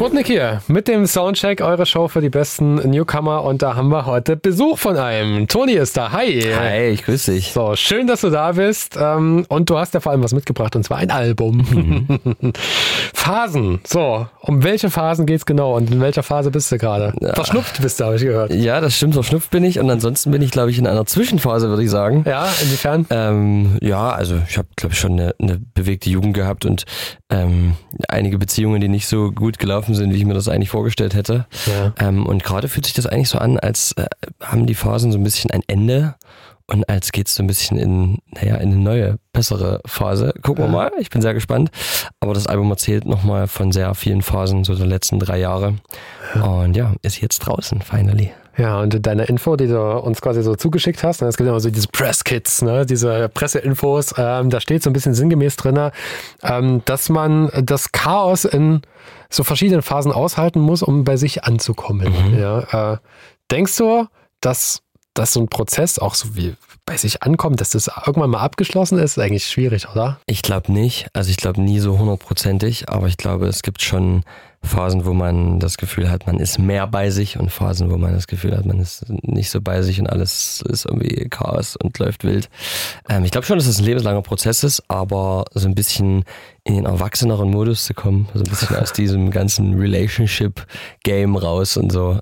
Sputnik hier mit dem Soundcheck, eure Show für die besten Newcomer, und da haben wir heute Besuch von einem. Toni ist da, hi. Hi, ich grüße dich. So, schön, dass du da bist, und du hast ja vor allem was mitgebracht, und zwar ein Album. Phasen, so, um welche Phasen geht's genau und in welcher Phase bist du gerade? Ja. Verschnupft bist du, habe ich gehört. Ja, das stimmt, verschnupft bin ich, und ansonsten bin ich, glaube ich, in einer Zwischenphase, würde ich sagen. Ja, inwiefern? Ja, also ich habe, glaube ich, schon eine bewegte Jugend gehabt und einige Beziehungen, die nicht so gut gelaufen sind, wie ich mir das eigentlich vorgestellt hätte. Ja. Und gerade fühlt sich das eigentlich so an, als haben die Phasen so ein bisschen ein Ende und als geht's so ein bisschen in eine neue, bessere Phase. Gucken wir mal, ich bin sehr gespannt. Aber das Album erzählt nochmal von sehr vielen Phasen, so der letzten 3 Jahre. Ja. Und ja, ist jetzt draußen, finally. Ja, und deine Info, die du uns quasi so zugeschickt hast, es gibt immer so diese Presskits, ne, diese Presseinfos, da steht so ein bisschen sinngemäß drin, dass man das Chaos in so verschiedenen Phasen aushalten muss, um bei sich anzukommen. Ja, denkst du, dass so ein Prozess auch so wie bei sich ankommt, dass das irgendwann mal abgeschlossen ist? Ist eigentlich schwierig, oder? Ich glaube nicht. Also ich glaube nie so 100%ig, aber ich glaube, es gibt schon Phasen, wo man das Gefühl hat, man ist mehr bei sich, und Phasen, wo man das Gefühl hat, man ist nicht so bei sich und alles ist irgendwie Chaos und läuft wild. Ich glaube schon, dass es ein lebenslanger Prozess ist, aber so ein bisschen in den erwachseneren Modus zu kommen, so ein bisschen aus diesem ganzen Relationship-Game raus und so,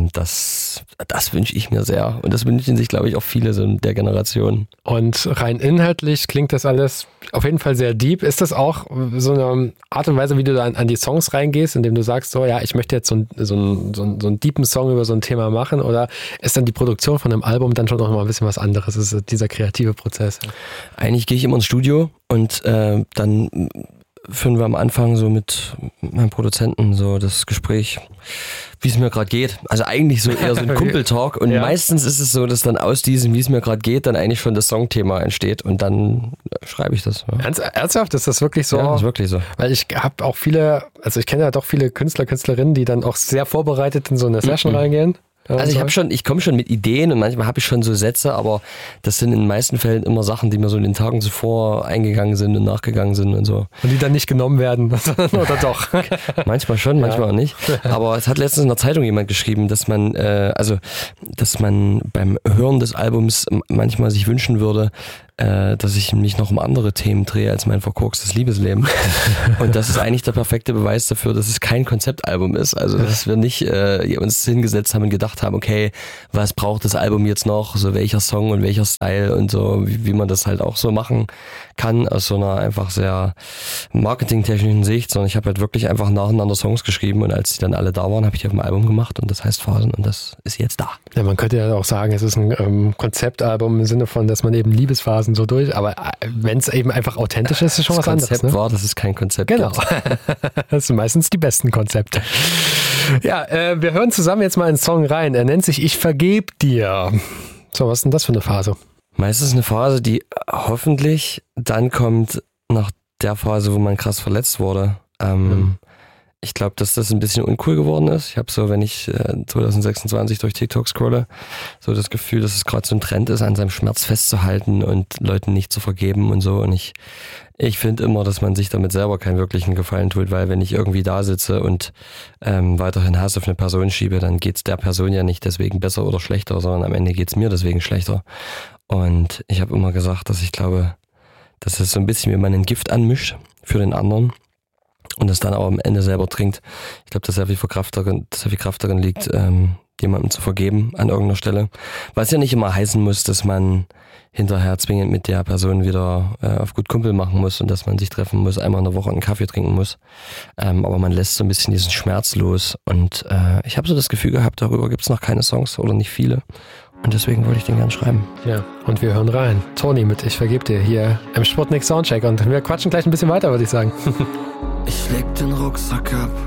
das wünsche ich mir sehr. Und das wünschen sich, glaube ich, auch viele so der Generation. Und rein inhaltlich klingt das alles auf jeden Fall sehr deep. Ist das auch so eine Art und Weise, wie du da an die Songs reingehst, indem du sagst, so, ja, ich möchte jetzt so einen deepen Song über so ein Thema machen, oder ist dann die Produktion von einem Album dann schon noch mal ein bisschen was anderes? Das ist dieser kreative Prozess. Eigentlich gehe ich immer ins Studio und dann führen wir am Anfang so mit meinem Produzenten so das Gespräch, wie es mir gerade geht. Also eigentlich so eher so ein Kumpeltalk, und meistens ist es so, dass dann aus diesem, wie es mir gerade geht, dann eigentlich schon das Songthema entsteht, und dann schreibe ich das. Ja. Ernsthaft? Ist das wirklich so? Ja, das ist wirklich so. Weil ich habe auch ich kenne ja doch viele Künstler, Künstlerinnen, die dann auch sehr vorbereitet in so eine Session reingehen. Also ich komme schon mit Ideen, und manchmal habe ich schon so Sätze, aber das sind in den meisten Fällen immer Sachen, die mir so in den Tagen zuvor eingegangen sind und nachgegangen sind und so. Und die dann nicht genommen werden, oder doch? Manchmal schon, manchmal auch nicht. Aber es hat letztens in der Zeitung jemand geschrieben, dass man beim Hören des Albums manchmal sich wünschen würde, dass ich mich noch um andere Themen drehe als mein verkorkstes Liebesleben. Und das ist eigentlich der perfekte Beweis dafür, dass es kein Konzeptalbum ist. Also, dass wir nicht uns hingesetzt haben und gedacht haben, okay, was braucht das Album jetzt noch? So welcher Song und welcher Style und so, wie man das halt auch so machen kann, aus so einer einfach sehr marketingtechnischen Sicht. Sondern ich habe halt wirklich einfach nacheinander Songs geschrieben, und als die dann alle da waren, habe ich auf ein Album gemacht, und das heißt Phasen, und das ist jetzt da. Ja, man könnte ja auch sagen, es ist ein Konzeptalbum im Sinne von, dass man eben Liebesphasen so durch, aber wenn es eben einfach authentisch ist, ist schon was anderes. Das Konzept war, dass es kein Konzept gibt. Genau. Das sind meistens die besten Konzepte. Ja, wir hören zusammen jetzt mal einen Song rein. Er nennt sich Ich vergeb dir. So, was ist denn das für eine Phase? Meistens eine Phase, die hoffentlich dann kommt nach der Phase, wo man krass verletzt wurde. Ich glaube, dass das ein bisschen uncool geworden ist. Ich habe so, wenn ich 2026 durch TikTok scrolle, so das Gefühl, dass es gerade so ein Trend ist, an seinem Schmerz festzuhalten und Leuten nicht zu vergeben und so. Und ich finde immer, dass man sich damit selber keinen wirklichen Gefallen tut, weil wenn ich irgendwie da sitze und weiterhin Hass auf eine Person schiebe, dann geht's der Person ja nicht deswegen besser oder schlechter, sondern am Ende geht's mir deswegen schlechter. Und ich habe immer gesagt, dass ich glaube, dass es so ein bisschen wie man ein Gift anmischt für den anderen und es dann aber am Ende selber trinkt. Ich glaube, dass sehr viel Kraft darin liegt, jemandem zu vergeben an irgendeiner Stelle. Was ja nicht immer heißen muss, dass man hinterher zwingend mit der Person wieder auf gut Kumpel machen muss und dass man sich treffen muss, einmal in der Woche einen Kaffee trinken muss. Aber man lässt so ein bisschen diesen Schmerz los. Und ich habe so das Gefühl gehabt, darüber gibt es noch keine Songs oder nicht viele. Und deswegen wollte ich den gern schreiben. Ja, und wir hören rein. Toni mit Ich vergeb dir hier im Sputnik Soundcheck. Und wir quatschen gleich ein bisschen weiter, würde ich sagen. Ich leg den Rucksack ab